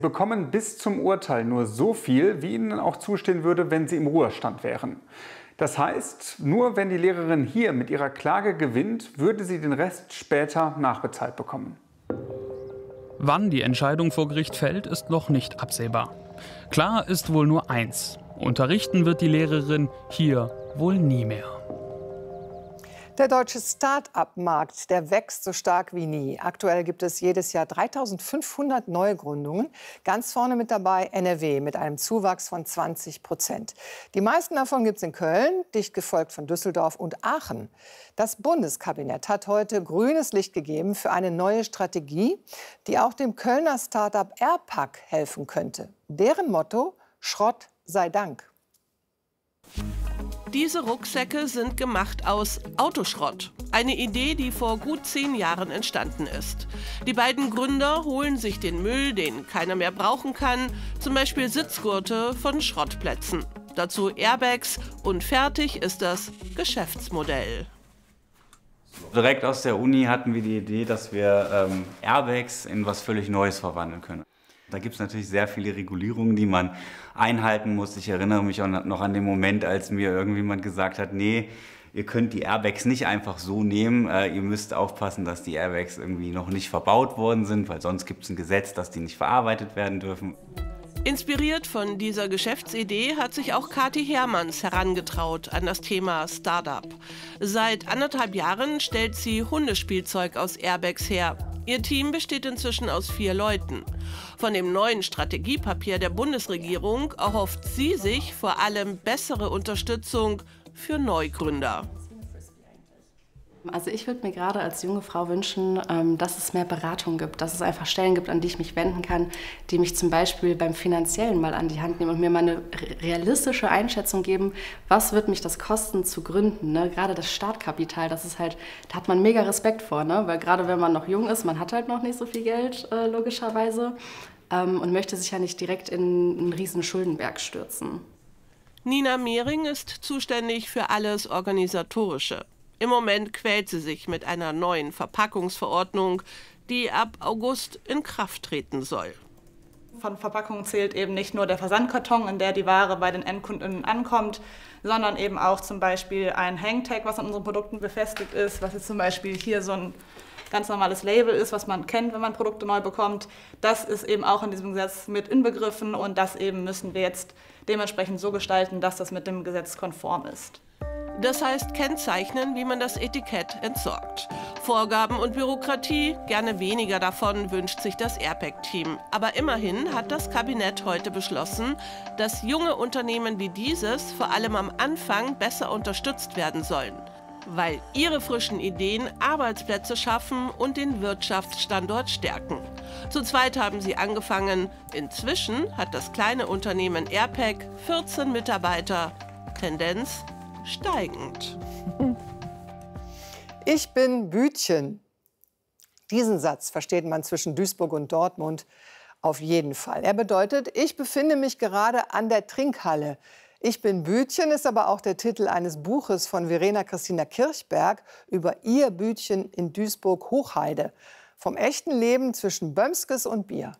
Bekommen bis zum Urteil nur so viel, wie ihnen auch zustehen würde, wenn sie im Ruhestand wären. Das heißt, nur wenn die Lehrerin hier mit ihrer Klage gewinnt, würde sie den Rest später nachbezahlt bekommen. Wann die Entscheidung vor Gericht fällt, ist noch nicht absehbar. Klar ist wohl nur eins: Unterrichten wird die Lehrerin hier wohl nie mehr. Der deutsche Start-up-Markt, der wächst so stark wie nie. Aktuell gibt es jedes Jahr 3.500 Neugründungen. Ganz vorne mit dabei NRW mit einem Zuwachs von 20%. Die meisten davon gibt es in Köln, dicht gefolgt von Düsseldorf und Aachen. Das Bundeskabinett hat heute grünes Licht gegeben für eine neue Strategie, die auch dem Kölner Start-up Airpack helfen könnte. Deren Motto: Schrott sei Dank. Diese Rucksäcke sind gemacht aus Autoschrott. Eine Idee, die vor gut 10 Jahren entstanden ist. Die beiden Gründer holen sich den Müll, den keiner mehr brauchen kann, zum Beispiel Sitzgurte von Schrottplätzen. Dazu Airbags und fertig ist das Geschäftsmodell. Direkt aus der Uni hatten wir die Idee, dass wir Airbags in was völlig Neues verwandeln können. Da gibt es natürlich sehr viele Regulierungen, die man einhalten muss. Ich erinnere mich auch noch an den Moment, als mir irgendjemand gesagt hat, nee, ihr könnt die Airbags nicht einfach so nehmen. Ihr müsst aufpassen, dass die Airbags irgendwie noch nicht verbaut worden sind, weil sonst gibt es ein Gesetz, dass die nicht verarbeitet werden dürfen. Inspiriert von dieser Geschäftsidee hat sich auch Kathi Hermanns herangetraut an das Thema Startup. Seit 1,5 Jahren stellt sie Hundespielzeug aus Airbags her. Ihr Team besteht inzwischen aus 4 Leuten. Von dem neuen Strategiepapier der Bundesregierung erhofft sie sich vor allem bessere Unterstützung für Neugründer. Also ich würde mir gerade als junge Frau wünschen, dass es mehr Beratung gibt, dass es einfach Stellen gibt, an die ich mich wenden kann, die mich zum Beispiel beim Finanziellen mal an die Hand nehmen und mir mal eine realistische Einschätzung geben, was wird mich das kosten zu gründen. Ne? Gerade das Startkapital, das ist halt, da hat man mega Respekt vor, ne? Weil gerade wenn man noch jung ist, man hat halt noch nicht so viel Geld, logischerweise, und möchte sich ja nicht direkt in einen riesen Schuldenberg stürzen. Nina Mehring ist zuständig für alles Organisatorische. Im Moment quält sie sich mit einer neuen Verpackungsverordnung, die ab August in Kraft treten soll. Von Verpackungen zählt eben nicht nur der Versandkarton, in der die Ware bei den Endkunden ankommt, sondern eben auch zum Beispiel ein Hangtag, was an unseren Produkten befestigt ist, was jetzt zum Beispiel hier so ein ganz normales Label ist, was man kennt, wenn man Produkte neu bekommt. Das ist eben auch in diesem Gesetz mit inbegriffen und das eben müssen wir jetzt dementsprechend so gestalten, dass das mit dem Gesetz konform ist. Das heißt kennzeichnen, wie man das Etikett entsorgt. Vorgaben und Bürokratie, gerne weniger davon, wünscht sich das Airpack-Team. Aber immerhin hat das Kabinett heute beschlossen, dass junge Unternehmen wie dieses vor allem am Anfang besser unterstützt werden sollen, weil ihre frischen Ideen Arbeitsplätze schaffen und den Wirtschaftsstandort stärken. Zu zweit haben sie angefangen. Inzwischen hat das kleine Unternehmen Airpack 14 Mitarbeiter. Tendenz steigend. Ich bin Bütchen. Diesen Satz versteht man zwischen Duisburg und Dortmund auf jeden Fall. Er bedeutet, ich befinde mich gerade an der Trinkhalle. Ich bin Bütchen ist aber auch der Titel eines Buches von Verena Christina Kirchberg über ihr Bütchen in Duisburg-Hochheide. Vom echten Leben zwischen Bömskes und Bier.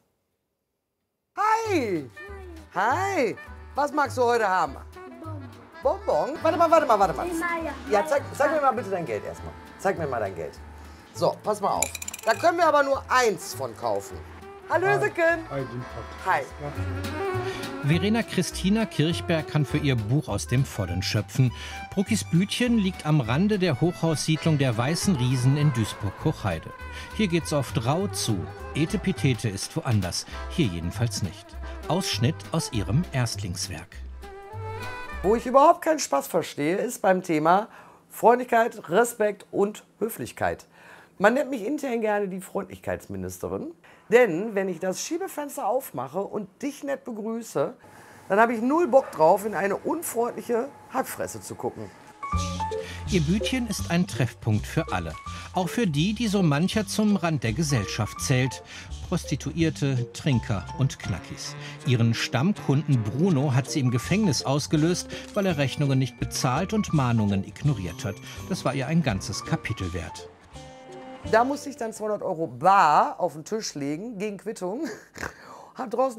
Hi! Hi! Was magst du heute haben? Bonbon? Warte mal. Ja, zeig mir mal bitte dein Geld erstmal. Zeig mir mal dein Geld. So, pass mal auf. Da können wir aber nur eins von kaufen. Hallöseken! Hi. Verena Christina Kirchberg kann für ihr Buch aus dem Vollen schöpfen. Bruckis Bütchen liegt am Rande der Hochhaussiedlung der Weißen Riesen in Duisburg-Hochheide. Hier geht's oft rau zu. Etepetete ist woanders, hier jedenfalls nicht. Ausschnitt aus ihrem Erstlingswerk. Wo ich überhaupt keinen Spaß verstehe, ist beim Thema Freundlichkeit, Respekt und Höflichkeit. Man nennt mich intern gerne die Freundlichkeitsministerin. Denn wenn ich das Schiebefenster aufmache und dich nett begrüße, dann habe ich null Bock drauf, in eine unfreundliche Hackfresse zu gucken. Ihr Bütchen ist ein Treffpunkt für alle. Auch für die, die so mancher zum Rand der Gesellschaft zählt. Prostituierte, Trinker und Knackis. Ihren Stammkunden Bruno hat sie im Gefängnis ausgelöst, weil er Rechnungen nicht bezahlt und Mahnungen ignoriert hat. Das war ihr ein ganzes Kapitel wert. Da musste ich dann 200 € bar auf den Tisch legen, gegen Quittung. Hab draußen